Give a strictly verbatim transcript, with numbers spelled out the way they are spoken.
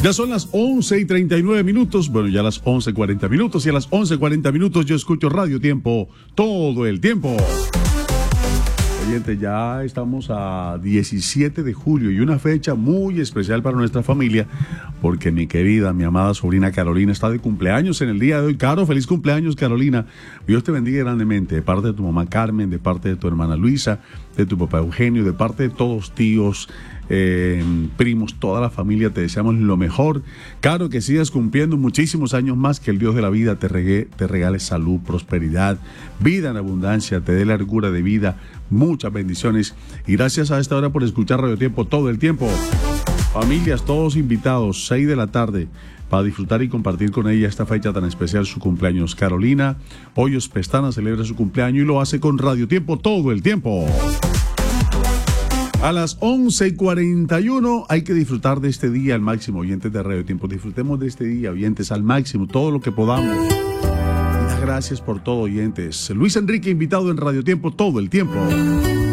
Ya son las once y treinta y nueve minutos, bueno, ya las once y cuarenta minutos, y a las once y cuarenta minutos yo escucho Radio Tiempo todo el tiempo. Oyente, ya estamos a diecisiete de julio y una fecha muy especial para nuestra familia, porque mi querida, mi amada sobrina Carolina está de cumpleaños en el día de hoy. Caro, feliz cumpleaños, Carolina. Dios te bendiga grandemente, de parte de tu mamá Carmen, de parte de tu hermana Luisa, de tu papá Eugenio, de parte de todos tíos, Eh, primos, toda la familia, te deseamos lo mejor. Caro, que sigas cumpliendo muchísimos años más, que el Dios de la vida te, regue, te regale salud, prosperidad, vida en abundancia, te dé largura de vida, muchas bendiciones, y gracias a esta hora por escuchar Radio Tiempo todo el tiempo. Familias, todos invitados, seis de la tarde, para disfrutar y compartir con ella esta fecha tan especial, su cumpleaños. Carolina Hoyos Pestana celebra su cumpleaños y lo hace con Radio Tiempo todo el tiempo. A las once y cuarenta y uno hay que disfrutar de este día al máximo, oyentes de Radio Tiempo. Disfrutemos de este día, oyentes, al máximo, todo lo que podamos. Y gracias por todo, oyentes. Luis Enrique, invitado en Radio Tiempo todo el tiempo.